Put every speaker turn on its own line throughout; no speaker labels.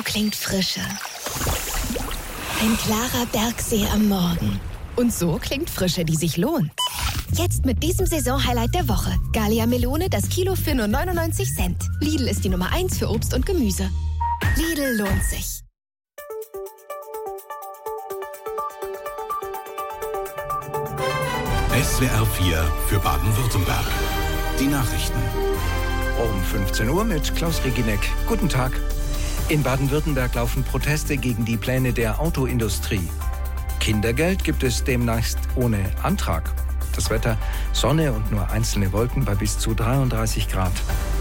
klingt Frische. Ein klarer Bergsee am Morgen. Und so klingt Frische, die sich lohnt. Jetzt mit diesem Saisonhighlight der Woche. Gallia Melone, das Kilo für nur 99 Cent. Lidl ist die Nummer 1 für Obst und Gemüse. Lidl lohnt sich.
SWR 4 für Baden-Württemberg. Die Nachrichten.
Um 15 Uhr mit Klaus Regineck. Guten Tag. In Baden-Württemberg laufen Proteste gegen die Pläne der Autoindustrie. Kindergeld gibt es demnächst ohne Antrag. Das Wetter: Sonne und nur einzelne Wolken bei bis zu 33 Grad.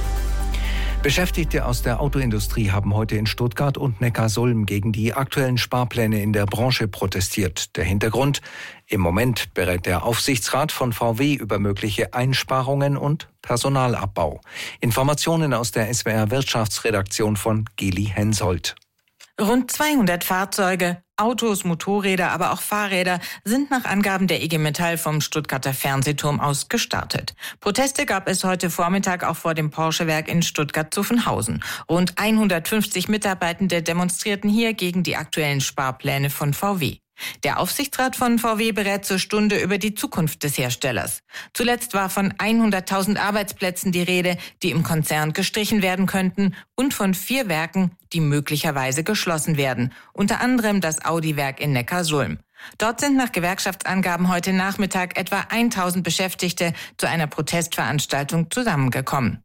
Beschäftigte aus der Autoindustrie haben heute in Stuttgart und Neckarsulm gegen die aktuellen Sparpläne in der Branche protestiert. Der Hintergrund: Im Moment berät der Aufsichtsrat von VW über mögliche Einsparungen und Personalabbau. Informationen aus der SWR Wirtschaftsredaktion von Geli Hensoldt.
Rund 200 Fahrzeuge, Autos, Motorräder, aber auch Fahrräder sind nach Angaben der IG Metall vom Stuttgarter Fernsehturm aus gestartet. Proteste gab es heute Vormittag auch vor dem Porsche-Werk in Stuttgart-Zuffenhausen. Rund 150 Mitarbeitende demonstrierten hier gegen die aktuellen Sparpläne von VW. Der Aufsichtsrat von VW berät zur Stunde über die Zukunft des Herstellers. Zuletzt war von 100.000 Arbeitsplätzen die Rede, die im Konzern gestrichen werden könnten, und von 4 Werken, die möglicherweise geschlossen werden, unter anderem das Audi-Werk in Neckarsulm. Dort sind nach Gewerkschaftsangaben heute Nachmittag etwa 1.000 Beschäftigte zu einer Protestveranstaltung zusammengekommen.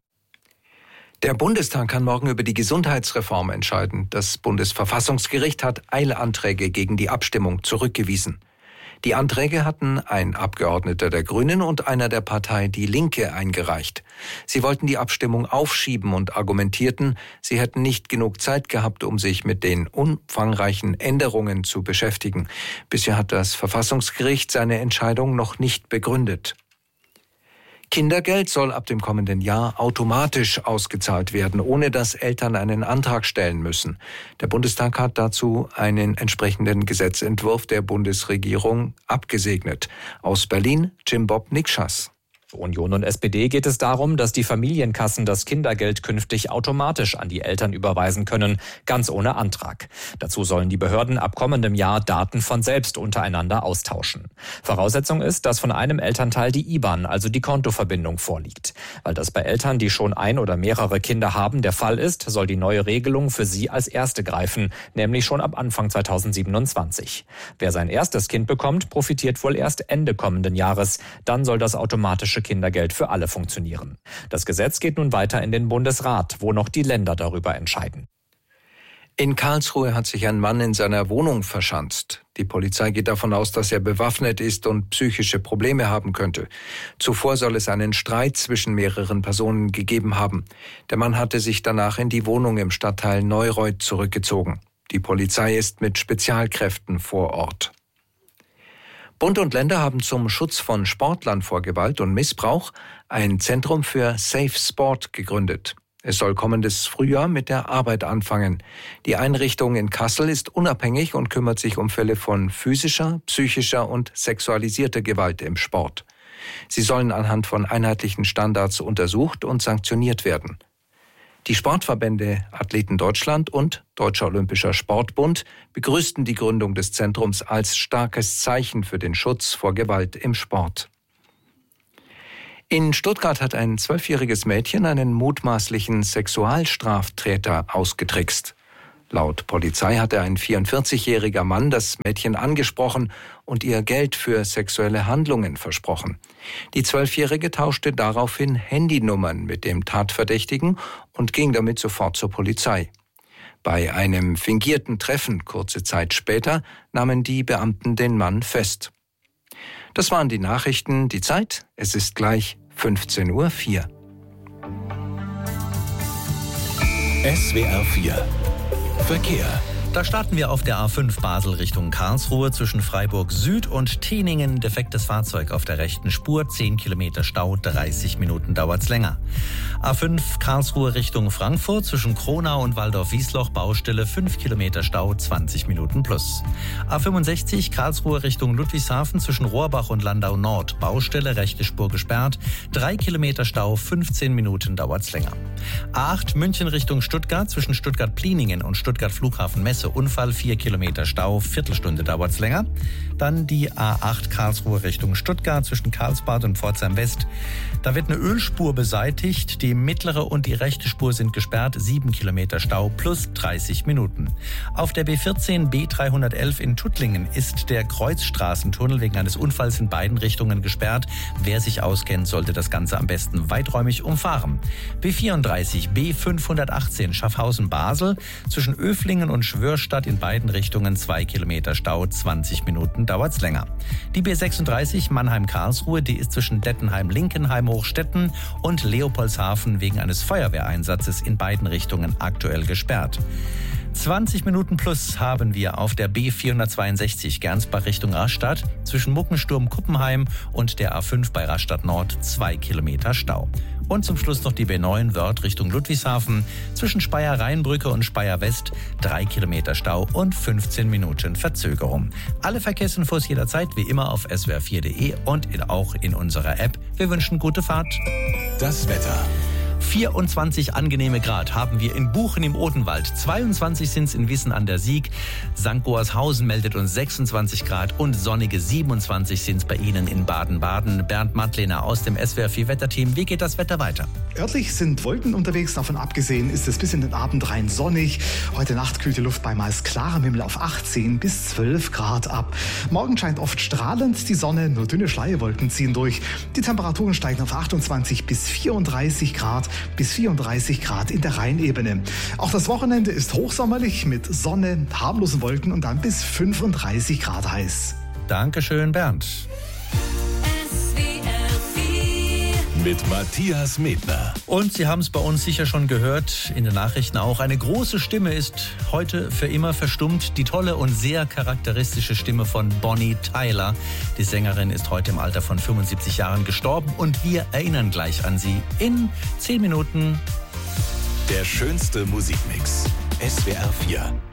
Der Bundestag kann morgen über die Gesundheitsreform entscheiden. Das Bundesverfassungsgericht hat Eilanträge gegen die Abstimmung zurückgewiesen. Die Anträge hatten ein Abgeordneter der Grünen und einer der Partei Die Linke eingereicht. Sie wollten die Abstimmung aufschieben und argumentierten, sie hätten nicht genug Zeit gehabt, um sich mit den umfangreichen Änderungen zu beschäftigen. Bisher hat das Verfassungsgericht seine Entscheidung noch nicht begründet. Kindergeld soll ab dem kommenden Jahr automatisch ausgezahlt werden, ohne dass Eltern einen Antrag stellen müssen. Der Bundestag hat dazu einen entsprechenden Gesetzentwurf der Bundesregierung abgesegnet. Aus Berlin, Jim Bob Nikschas.
Union und SPD geht es darum, dass die Familienkassen das Kindergeld künftig automatisch an die Eltern überweisen können, ganz ohne Antrag. Dazu sollen die Behörden ab kommendem Jahr Daten von selbst untereinander austauschen. Voraussetzung ist, dass von einem Elternteil die IBAN, also die Kontoverbindung, vorliegt. Weil das bei Eltern, die schon ein oder mehrere Kinder haben, der Fall ist, soll die neue Regelung für sie als erste greifen, nämlich schon ab Anfang 2027. Wer sein erstes Kind bekommt, profitiert wohl erst Ende kommenden Jahres. Dann soll das automatische Kindergeld für alle funktionieren. Das Gesetz geht nun weiter in den Bundesrat, wo noch die Länder darüber entscheiden.
In Karlsruhe hat sich ein Mann in seiner Wohnung verschanzt. Die Polizei geht davon aus, dass er bewaffnet ist und psychische Probleme haben könnte. Zuvor soll es einen Streit zwischen mehreren Personen gegeben haben. Der Mann hatte sich danach in die Wohnung im Stadtteil Neureuth zurückgezogen. Die Polizei ist mit Spezialkräften vor Ort. Bund und Länder haben zum Schutz von Sportlern vor Gewalt und Missbrauch ein Zentrum für Safe Sport gegründet. Es soll kommendes Frühjahr mit der Arbeit anfangen. Die Einrichtung in Kassel ist unabhängig und kümmert sich um Fälle von physischer, psychischer und sexualisierter Gewalt im Sport. Sie sollen anhand von einheitlichen Standards untersucht und sanktioniert werden. Die Sportverbände Athleten Deutschland und Deutscher Olympischer Sportbund begrüßten die Gründung des Zentrums als starkes Zeichen für den Schutz vor Gewalt im Sport. In Stuttgart hat ein 12-jähriges Mädchen einen mutmaßlichen Sexualstraftäter ausgetrickst. Laut Polizei hatte ein 44-jähriger Mann das Mädchen angesprochen und ihr Geld für sexuelle Handlungen versprochen. Die 12-Jährige tauschte daraufhin Handynummern mit dem Tatverdächtigen und ging damit sofort zur Polizei. Bei einem fingierten Treffen kurze Zeit später nahmen die Beamten den Mann fest. Das waren die Nachrichten. Die Zeit, es ist gleich 15:04 Uhr.
SWR 4 Verkehr.
Da starten wir auf der A5 Basel Richtung Karlsruhe zwischen Freiburg Süd und Teningen. Defektes Fahrzeug auf der rechten Spur, 10 Kilometer Stau, 30 Minuten dauert's länger. A5 Karlsruhe Richtung Frankfurt zwischen Kronau und Waldorf-Wiesloch, Baustelle, 5 Kilometer Stau, 20 Minuten plus. A65 Karlsruhe Richtung Ludwigshafen zwischen Rohrbach und Landau Nord, Baustelle, rechte Spur gesperrt, 3 Kilometer Stau, 15 Minuten dauert's länger. A8 München Richtung Stuttgart zwischen Stuttgart-Pliningen und Stuttgart Flughafen Messe, Unfall, 4 Kilometer Stau, Viertelstunde dauert's länger. Dann die A8 Karlsruhe Richtung Stuttgart zwischen Karlsbad und Pforzheim West. Da wird eine Ölspur beseitigt, die mittlere und die rechte Spur sind gesperrt, 7 Kilometer Stau plus 30 Minuten. Auf der B14 B311 in Tuttlingen ist der Kreuzstraßentunnel wegen eines Unfalls in beiden Richtungen gesperrt. Wer sich auskennt, sollte das Ganze am besten weiträumig umfahren. B34 B518 Schaffhausen-Basel zwischen Öflingen und Schwörstadt in beiden Richtungen 2 Kilometer Stau, 20 Minuten dauert's länger. Die B36 Mannheim-Karlsruhe, die ist zwischen Dettenheim-Linkenheim-Hochstetten und Leopoldshafen wegen eines Feuerwehreinsatzes in beiden Richtungen aktuell gesperrt. 20 Minuten plus haben wir auf der B462 Gernsbach Richtung Rastatt zwischen Muckensturm-Kuppenheim und der A5 bei Rastatt Nord 2 Kilometer Stau. Und zum Schluss noch die B9 Wörth Richtung Ludwigshafen zwischen Speyer-Rheinbrücke und Speyer-West 3 Kilometer Stau und 15 Minuten Verzögerung. Alle Verkehrsinfos jederzeit wie immer auf swr4.de und auch in unserer App. Wir wünschen gute Fahrt.
Das Wetter.
24 angenehme Grad haben wir in Buchen im Odenwald, 22 sind es in Wissen an der Sieg, St. Goarshausen meldet uns 26 Grad und sonnige 27 sind es bei Ihnen in Baden-Baden. Bernd Mattlehner aus dem SWR4-Wetterteam, wie geht das Wetter weiter?
Örtlich sind Wolken unterwegs, davon abgesehen ist es bis in den Abend rein sonnig. Heute Nacht kühlt die Luft bei meist klarem Himmel auf 18 bis 12 Grad ab. Morgen scheint oft strahlend die Sonne, nur dünne Schleierwolken ziehen durch. Die Temperaturen steigen auf 28 bis 34 Grad. Bis 34 Grad in der Rheinebene. Auch das Wochenende ist hochsommerlich mit Sonne, harmlosen Wolken und dann bis 35 Grad heiß.
Dankeschön, Bernd.
Mit Matthias Medner.
Und Sie haben es bei uns sicher schon gehört, in den Nachrichten auch. Eine große Stimme ist heute für immer verstummt. Die tolle und sehr charakteristische Stimme von Bonnie Tyler. Die Sängerin ist heute im Alter von 75 Jahren gestorben und wir erinnern gleich an sie in 10 Minuten.
Der schönste Musikmix. SWR 4.